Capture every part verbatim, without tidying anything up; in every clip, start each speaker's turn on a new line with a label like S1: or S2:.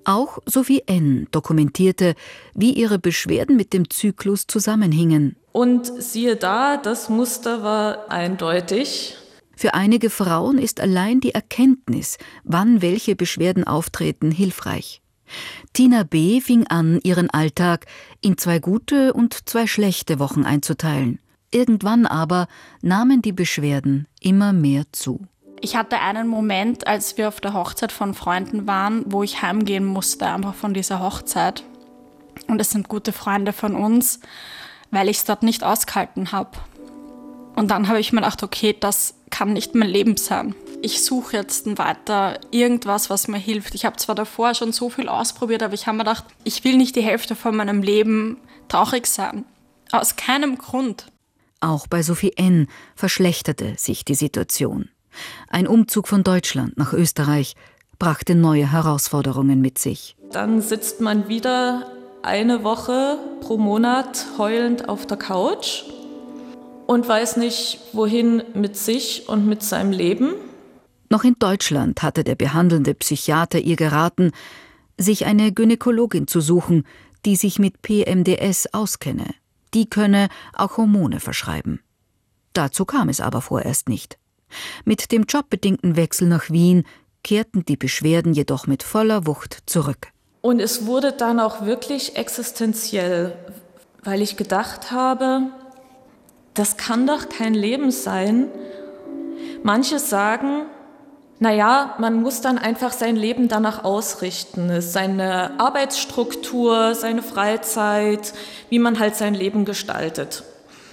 S1: Auch Sophie N. dokumentierte, wie ihre Beschwerden mit dem Zyklus zusammenhingen.
S2: Und siehe da, das Muster war eindeutig.
S1: Für einige Frauen ist allein die Erkenntnis, wann welche Beschwerden auftreten, hilfreich. Tina B. fing an, ihren Alltag in zwei gute und zwei schlechte Wochen einzuteilen. Irgendwann aber nahmen die Beschwerden immer mehr zu.
S3: Ich hatte einen Moment, als wir auf der Hochzeit von Freunden waren, wo ich heimgehen musste, einfach von dieser Hochzeit. Und es sind gute Freunde von uns, weil ich es dort nicht ausgehalten habe. Und dann habe ich mir gedacht, okay, das kann nicht mein Leben sein. Ich suche jetzt weiter irgendwas, was mir hilft. Ich habe zwar davor schon so viel ausprobiert, aber ich habe mir gedacht, ich will nicht die Hälfte von meinem Leben traurig sein. Aus keinem Grund.
S1: Auch bei Sophie N. verschlechterte sich die Situation. Ein Umzug von Deutschland nach Österreich brachte neue Herausforderungen mit sich.
S2: Dann sitzt man wieder eine Woche pro Monat heulend auf der Couch und weiß nicht, wohin mit sich und mit seinem Leben.
S1: Noch in Deutschland hatte der behandelnde Psychiater ihr geraten, sich eine Gynäkologin zu suchen, die sich mit P M D S auskenne. Die könne auch Hormone verschreiben. Dazu kam es aber vorerst nicht. Mit dem jobbedingten Wechsel nach Wien kehrten die Beschwerden jedoch mit voller Wucht zurück.
S2: Und es wurde dann auch wirklich existenziell, weil ich gedacht habe, das kann doch kein Leben sein. Manche sagen, naja, man muss dann einfach sein Leben danach ausrichten, seine Arbeitsstruktur, seine Freizeit, wie man halt sein Leben gestaltet.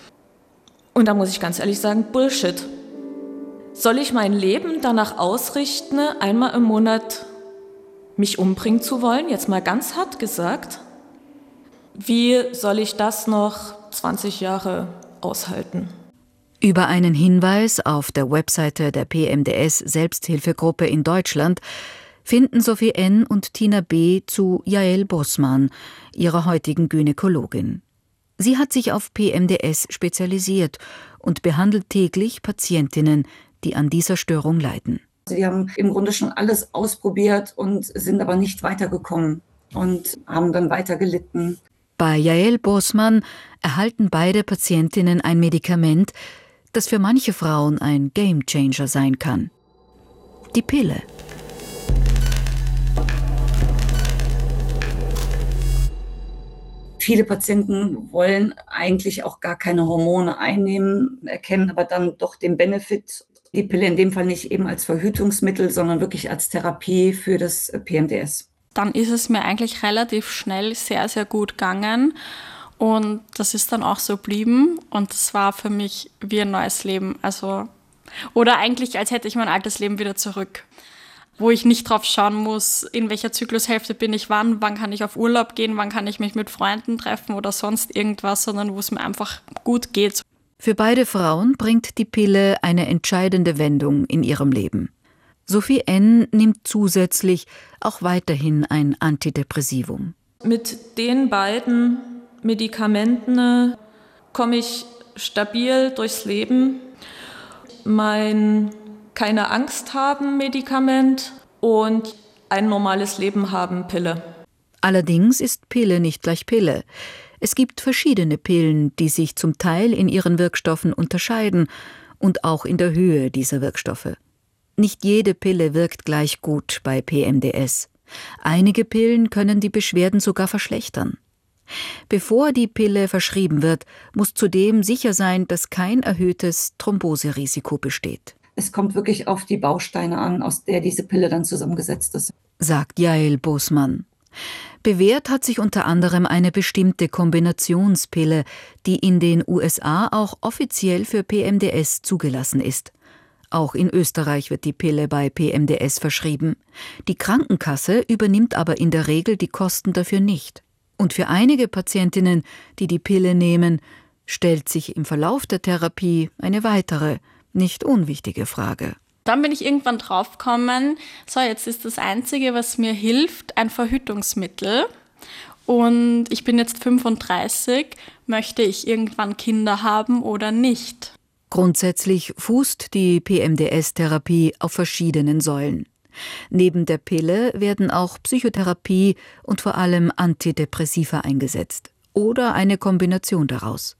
S2: Und da muss ich ganz ehrlich sagen, Bullshit. Soll ich mein Leben danach ausrichten, einmal im Monat mich umbringen zu wollen? Jetzt mal ganz hart gesagt. Wie soll ich das noch zwanzig Jahre aushalten?
S1: Über einen Hinweis auf der Webseite der P M D S-Selbsthilfegruppe in Deutschland finden Sophie N. und Tina B. zu Jael Bosman, ihrer heutigen Gynäkologin. Sie hat sich auf P M D S spezialisiert und behandelt täglich Patientinnen, die an dieser Störung leiden.
S4: Sie haben im Grunde schon alles ausprobiert und sind aber nicht weitergekommen und haben dann weiter gelitten.
S1: Bei Jael Bosman erhalten beide Patientinnen ein Medikament, das für manche Frauen ein Gamechanger sein kann. Die Pille.
S4: Viele Patienten wollen eigentlich auch gar keine Hormone einnehmen, erkennen aber dann doch den Benefit. Die Pille in dem Fall nicht eben als Verhütungsmittel, sondern wirklich als Therapie für das P M D S.
S3: Dann ist es mir eigentlich relativ schnell sehr, sehr gut gegangen. Und das ist dann auch so geblieben. Und das war für mich wie ein neues Leben. Also, oder eigentlich, als hätte ich mein altes Leben wieder zurück. Wo ich nicht drauf schauen muss, in welcher Zyklushälfte bin ich wann, wann kann ich auf Urlaub gehen, wann kann ich mich mit Freunden treffen oder sonst irgendwas, sondern wo es mir einfach gut geht.
S1: Für beide Frauen bringt die Pille eine entscheidende Wendung in ihrem Leben. Sophie N. nimmt zusätzlich auch weiterhin ein Antidepressivum.
S2: Mit den beiden Medikamenten komme ich stabil durchs Leben. Mein keine Angst haben Medikament und ein normales Leben haben Pille.
S1: Allerdings ist Pille nicht gleich Pille. Es gibt verschiedene Pillen, die sich zum Teil in ihren Wirkstoffen unterscheiden und auch in der Höhe dieser Wirkstoffe. Nicht jede Pille wirkt gleich gut bei P M D S. Einige Pillen können die Beschwerden sogar verschlechtern. Bevor die Pille verschrieben wird, muss zudem sicher sein, dass kein erhöhtes Thromboserisiko besteht.
S4: Es kommt wirklich auf die Bausteine an, aus der diese Pille dann zusammengesetzt ist,
S1: sagt Jael Bosman. Bewährt hat sich unter anderem eine bestimmte Kombinationspille, die in den U S A auch offiziell für P M D S zugelassen ist. Auch in Österreich wird die Pille bei P M D S verschrieben. Die Krankenkasse übernimmt aber in der Regel die Kosten dafür nicht. Und für einige Patientinnen, die die Pille nehmen, stellt sich im Verlauf der Therapie eine weitere, nicht unwichtige Frage.
S3: Dann bin ich irgendwann draufgekommen, so jetzt ist das Einzige, was mir hilft, ein Verhütungsmittel. Und ich bin jetzt fünfunddreißig, möchte ich irgendwann Kinder haben oder nicht?
S1: Grundsätzlich fußt die P M D S-Therapie auf verschiedenen Säulen. Neben der Pille werden auch Psychotherapie und vor allem Antidepressiva eingesetzt. Oder eine Kombination daraus.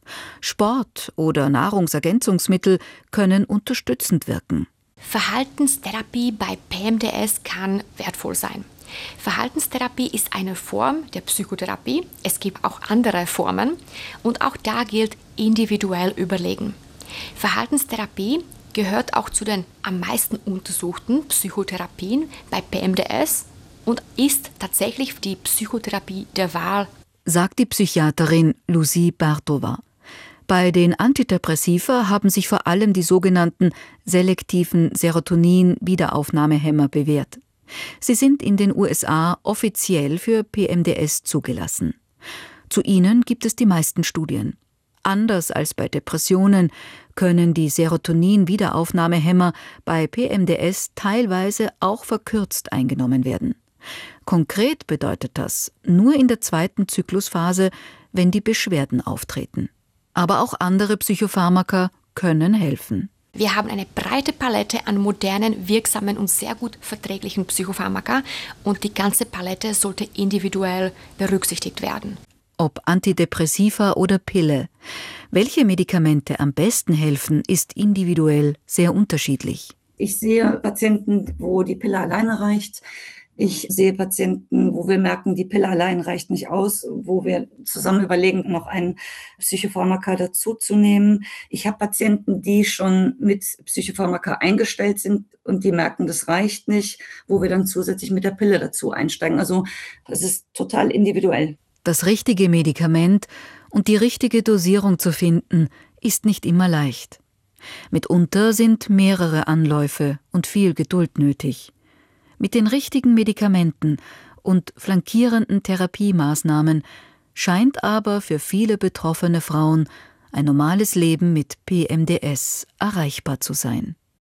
S1: Sport oder Nahrungsergänzungsmittel können unterstützend wirken.
S5: Verhaltenstherapie bei P M D S kann wertvoll sein. Verhaltenstherapie ist eine Form der Psychotherapie. Es gibt auch andere Formen und auch da gilt individuell überlegen. Verhaltenstherapie gehört auch zu den am meisten untersuchten Psychotherapien bei P M D S und ist tatsächlich die Psychotherapie der Wahl,
S1: sagt die Psychiaterin Lucie Bartova. Bei den Antidepressiva haben sich vor allem die sogenannten selektiven Serotonin-Wiederaufnahmehämmer bewährt. Sie sind in den U S A offiziell für P M D S zugelassen. Zu ihnen gibt es die meisten Studien. Anders als bei Depressionen können die Serotonin-Wiederaufnahmehämmer bei P M D S teilweise auch verkürzt eingenommen werden. Konkret bedeutet das nur in der zweiten Zyklusphase, wenn die Beschwerden auftreten. Aber auch andere Psychopharmaka können helfen.
S5: Wir haben eine breite Palette an modernen, wirksamen und sehr gut verträglichen Psychopharmaka und die ganze Palette sollte individuell berücksichtigt werden.
S1: Ob Antidepressiva oder Pille. Welche Medikamente am besten helfen, ist individuell sehr unterschiedlich.
S4: Ich sehe Patienten, wo die Pille alleine reicht. Ich sehe Patienten, wo wir merken, die Pille allein reicht nicht aus, wo wir zusammen überlegen, noch einen Psychopharmaka dazuzunehmen. Ich habe Patienten, die schon mit Psychopharmaka eingestellt sind und die merken, das reicht nicht, wo wir dann zusätzlich mit der Pille dazu einsteigen. Also das ist total individuell.
S1: Das richtige Medikament und die richtige Dosierung zu finden, ist nicht immer leicht. Mitunter sind mehrere Anläufe und viel Geduld nötig. Mit den richtigen Medikamenten und flankierenden Therapiemaßnahmen scheint aber für viele betroffene Frauen ein normales Leben mit P M D S erreichbar zu sein.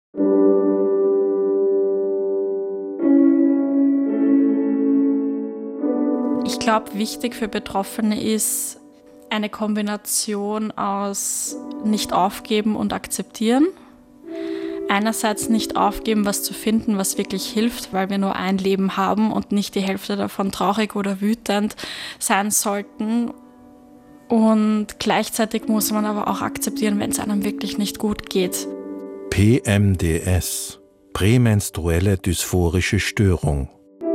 S3: Ich glaube, wichtig für Betroffene ist eine Kombination aus nicht aufgeben und akzeptieren. Einerseits nicht aufgeben, was zu finden, was wirklich hilft, weil wir nur ein Leben haben und nicht die Hälfte davon traurig oder wütend sein sollten. Und gleichzeitig muss man aber auch akzeptieren, wenn es einem wirklich nicht gut geht.
S6: P M D S, prämenstruelle dysphorische Störung.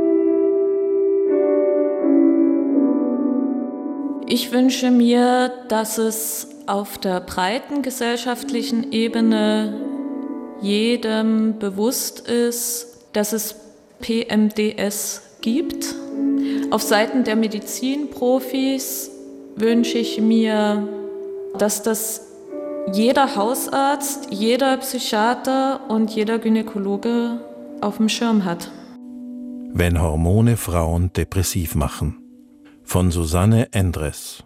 S2: Ich wünsche mir, dass es auf der breiten gesellschaftlichen Ebene jedem bewusst ist, dass es P M D S gibt. Auf Seiten der Medizinprofis wünsche ich mir, dass das jeder Hausarzt, jeder Psychiater und jeder Gynäkologe auf dem Schirm hat.
S6: Wenn Hormone Frauen depressiv machen. Von Susanne Endres.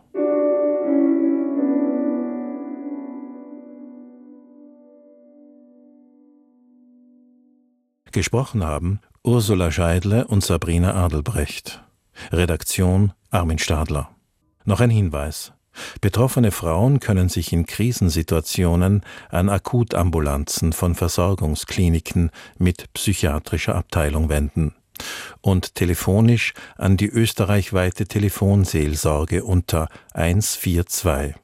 S6: Gesprochen haben Ursula Scheidle und Sabrina Adelbrecht. Redaktion Armin Stadler. Noch ein Hinweis. Betroffene Frauen können sich in Krisensituationen an Akutambulanzen von Versorgungskliniken mit psychiatrischer Abteilung wenden und telefonisch an die österreichweite Telefonseelsorge unter eins vier zwei.